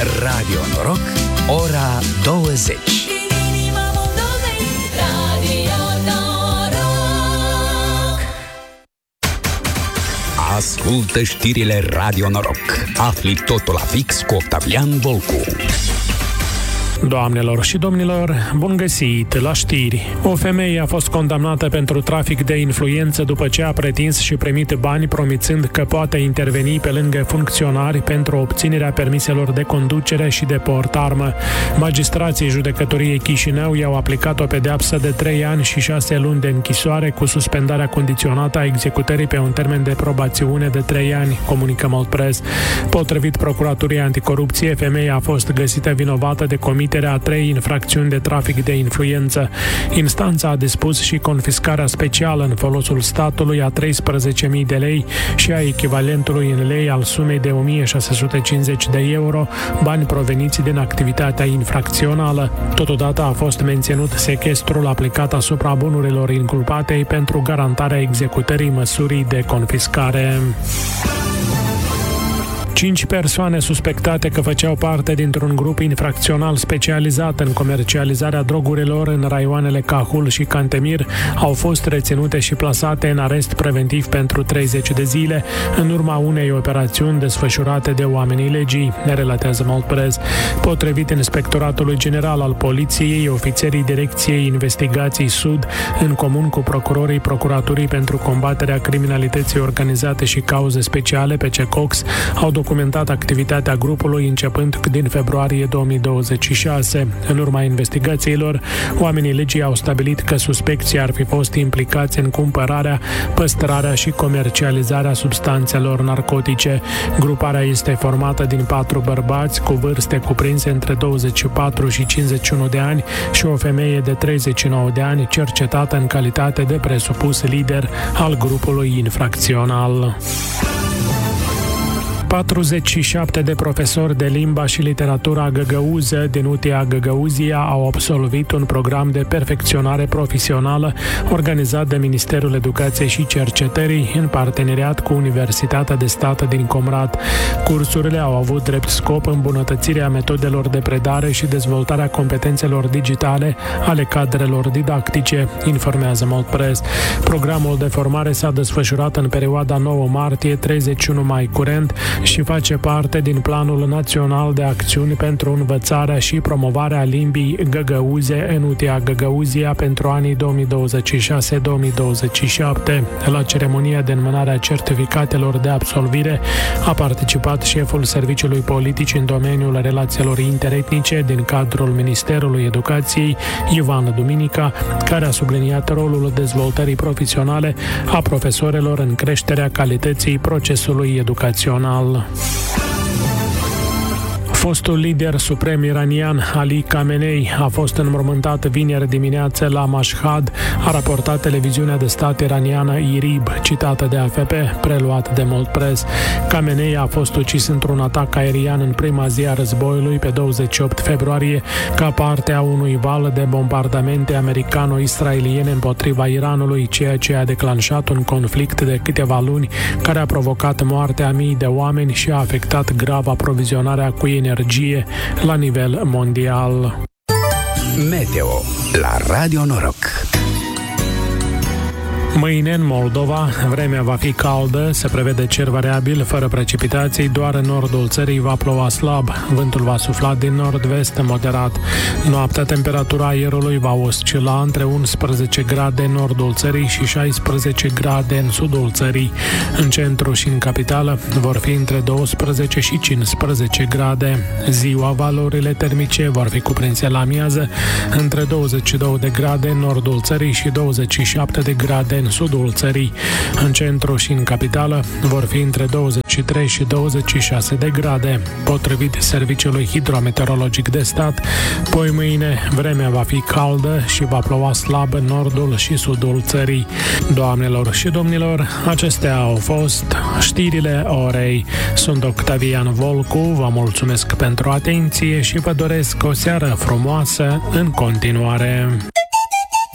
Radio Noroc, ora 20. Ascultă știrile Radio Noroc. Afli totul la fix cu Octavian Volcu. Doamnelor și domnilor, bun găsit la știri. O femeie a fost condamnată pentru trafic de influență după ce a pretins și primit bani promițând că poate interveni pe lângă funcționari pentru obținerea permiselor de conducere și de portarmă. Magistrații judecătoriei Chișinău i-au aplicat o pedeapsă de 3 ani și 6 luni de închisoare cu suspendarea condiționată a executării pe un termen de probațiune de 3 ani, comunică Moldpress. Potrivit Procuraturii Anticorupție, femeia a fost găsită vinovată de comiterea a 3 infracțiuni de trafic de influență. Instanța a dispus și confiscarea specială în folosul statului a 13.000 de lei și a echivalentului în lei al sumei de 1.650 de euro, bani proveniți din activitatea infracțională. Totodată a fost menținut sechestrul aplicat asupra bunurilor inculpatei pentru garantarea executării măsurii de confiscare. 5 persoane suspectate că făceau parte dintr-un grup infracțional specializat în comercializarea drogurilor în raioanele Cahul și Cantemir au fost reținute și plasate în arest preventiv pentru 30 de zile, în urma unei operațiuni desfășurate de oamenii legii, ne relatează Moldpress. Potrivit Inspectoratului General al Poliției, ofițerii Direcției Investigații Sud, în comun cu procurorii Procuraturii pentru combaterea criminalității organizate și cauze speciale, PCCOX, au documentat activitatea grupului începând din februarie 2026. În urma investigațiilor, oamenii legii au stabilit că suspecții ar fi fost implicați în cumpărarea, păstrarea și comercializarea substanțelor narcotice. Gruparea este formată din 4 bărbați cu vârste cuprinse între 24 și 51 de ani și o femeie de 39 de ani cercetată în calitate de presupus lider al grupului infracțional. 47 de profesori de limba și literatura găgăuză din UTIA Găgăuzia au absolvit un program de perfecționare profesională organizat de Ministerul Educației și Cercetării în parteneriat cu Universitatea de Stat din Comrat. Cursurile au avut drept scop îmbunătățirea metodelor de predare și dezvoltarea competențelor digitale ale cadrelor didactice, informează Moldpress. Programul de formare s-a desfășurat în perioada 9 martie-31 mai curent și face parte din Planul Național de Acțiuni pentru învățarea și promovarea limbii găgăuze în UTIA Găgăuzia pentru anii 2026-2027. La ceremonia de înmânare a certificatelor de absolvire a participat șeful Serviciului Politic în domeniul relațiilor interetnice din cadrul Ministerului Educației, Ivan Duminica, care a subliniat rolul dezvoltării profesionale a profesorilor în creșterea calității procesului educațional. Fostul lider suprem iranian Ali Khamenei a fost înmormântat vineri dimineață la Mashhad, a raportat televiziunea de stat iraniană IRIB, citată de AFP, preluat de Moldpress. Khamenei a fost ucis într-un atac aerian în prima zi a războiului pe 28 februarie, ca parte a unui val de bombardamente americano-israeliene împotriva Iranului, ceea ce a declanșat un conflict de câteva luni care a provocat moartea a mii de oameni și a afectat grav aprovizionarea cu energie la nivel mondial. Meteo la Radio Noroc. Mâine în Moldova, vremea va fi caldă, se prevede cer variabil, fără precipitații, doar în nordul țării va ploua slab, vântul va sufla din nord-vest moderat. Noaptea temperatura aerului va oscila între 11 grade în nordul țării și 16 grade în sudul țării. În centru și în capitală vor fi între 12 și 15 grade. Ziua, valorile termice vor fi cuprinse la amiază între 22 de grade în nordul țării și 27 de grade în sudul țării. În centru și în capitală vor fi între 23 și 26 de grade. Potrivit Serviciului Hidrometeorologic de Stat, poi mâine vremea va fi caldă și va ploua slab în nordul și sudul țării. Doamnelor și domnilor, acestea au fost știrile orei. Sunt Octavian Volcu, vă mulțumesc pentru atenție și vă doresc o seară frumoasă în continuare.